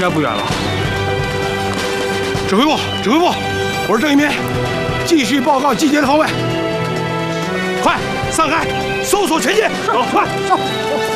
该不远了。 指挥部，指挥部，我是郑一民，继续报告集结的方位。快，散开，搜索前进。走，快，上。